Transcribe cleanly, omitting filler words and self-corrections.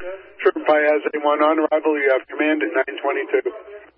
Sure, Piaz A1 on arrival. You have command at 922.